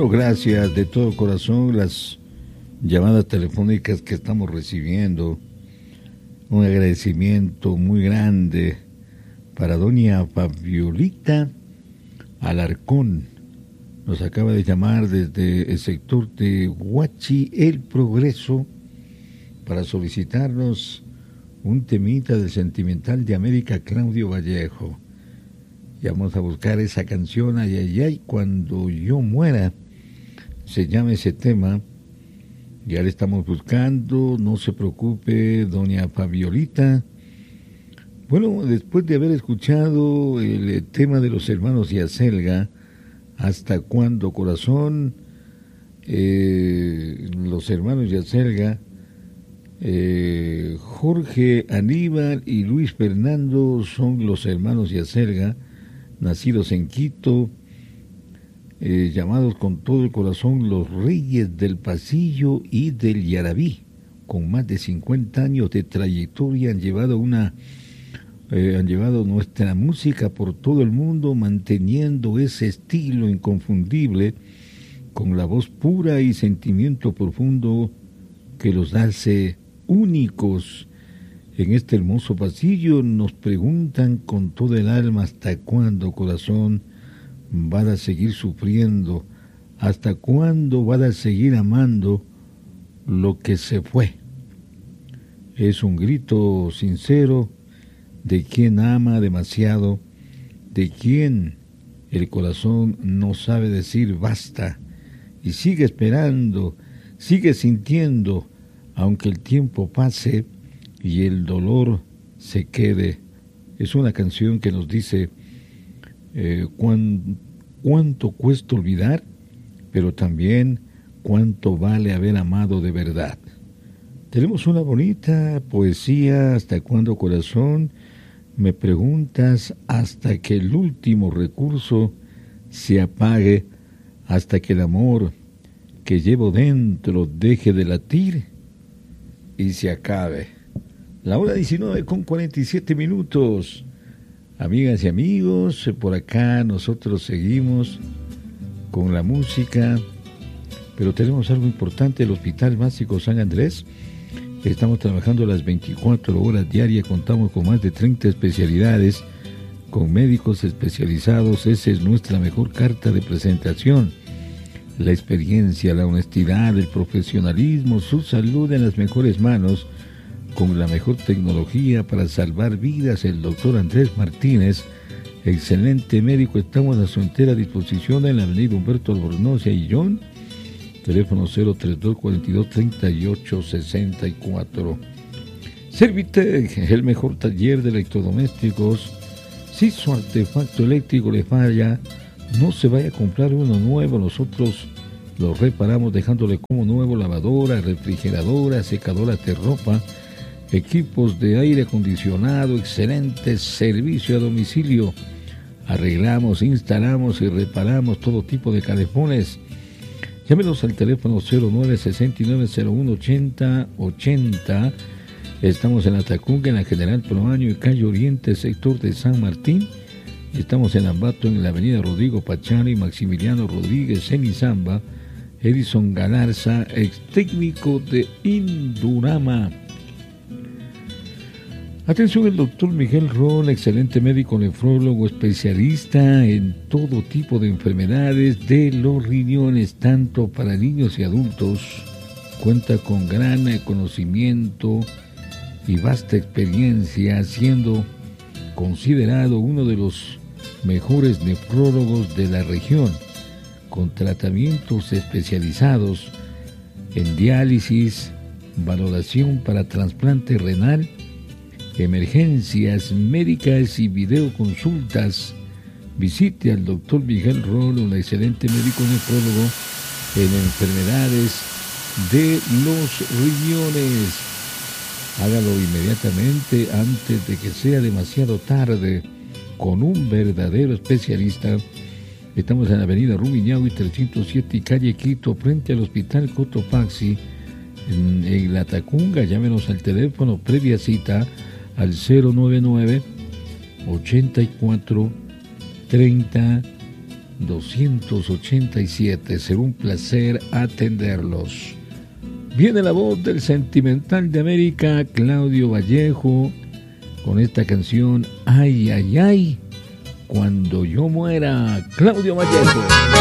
Bueno, gracias de todo corazón las llamadas telefónicas que estamos recibiendo. Un agradecimiento muy grande para doña Fabiolita Alarcón. Nos acaba de llamar desde el sector de Huachi, El Progreso, para solicitarnos un temita del Sentimental de América, Claudio Vallejo. Y vamos a buscar esa canción, ay, ay, ay, cuando yo muera, se llama ese tema. Ya le estamos buscando, no se preocupe, doña Fabiolita. Bueno, después de haber escuchado el tema de los hermanos Yacelga, ¿hasta cuándo, corazón? Los hermanos Yacelga, Jorge Aníbal y Luis Fernando son los hermanos Yacelga, nacidos en Quito, llamados con todo el corazón los Reyes del Pasillo y del Yarabí. Con más de 50 años de trayectoria han llevado nuestra música por todo el mundo, manteniendo ese estilo inconfundible, con la voz pura y sentimiento profundo que los hace únicos. En este hermoso pasillo nos preguntan con todo el alma: ¿hasta cuándo, corazón, van a seguir sufriendo? ¿Hasta cuándo van a seguir amando lo que se fue? Es un grito sincero de quien ama demasiado, de quien el corazón no sabe decir basta y sigue esperando, sigue sintiendo, aunque el tiempo pase y el dolor se quede. Es una canción que nos dice cuánto cuesta olvidar, pero también cuánto vale haber amado de verdad. Tenemos una bonita poesía, ¿hasta cuándo, corazón? Me preguntas, hasta que el último recurso se apague, hasta que el amor que llevo dentro deje de latir y se acabe. La hora 19:47. Amigas y amigos, por acá nosotros seguimos con la música, pero tenemos algo importante. El Hospital Básico San Andrés, estamos trabajando las 24 horas diarias, contamos con más de 30 especialidades, con médicos especializados. Esa es nuestra mejor carta de presentación. La experiencia, la honestidad, el profesionalismo, su salud en las mejores manos, con la mejor tecnología para salvar vidas. El doctor Andrés Martínez, excelente médico, estamos a su entera disposición en la avenida Humberto Albornoz y Aillón, teléfono 032-4238-64. Servitec, el mejor taller de electrodomésticos. Si su artefacto eléctrico le falla, no se vaya a comprar uno nuevo, nosotros lo reparamos dejándole como nuevo: lavadora, refrigeradora, secadora de ropa, equipos de aire acondicionado, excelente servicio a domicilio. Arreglamos, instalamos y reparamos todo tipo de calefones. Llámenos al teléfono 0969-018080. Estamos en Atacunga, en la General Proaño y Calle Oriente, sector de San Martín. Estamos en Ambato, en la avenida Rodrigo Pachano y Maximiliano Rodríguez, en Izamba. Edison Galarza, ex técnico de Indurama. Atención, el doctor Miguel Rol, excelente médico nefrólogo, especialista en todo tipo de enfermedades de los riñones, tanto para niños y adultos. Cuenta con gran conocimiento y vasta experiencia, siendo considerado uno de los mejores nefrólogos de la región, con tratamientos especializados en diálisis, valoración para trasplante renal, emergencias médicas y videoconsultas. Visite al doctor Miguel Rol, un excelente médico nefrólogo en enfermedades de los riñones. Hágalo inmediatamente antes de que sea demasiado tarde, con un verdadero especialista. Estamos en la avenida Rumiñahui 307 y calle Quito, frente al Hospital Cotopaxi, en La Tacunga. Llámenos al teléfono previa cita al 099 84 30 287. Será un placer atenderlos. Viene la voz del sentimental de América, Claudio Vallejo, con esta canción Ay, ay, ay, cuando yo muera. Claudio Vallejo.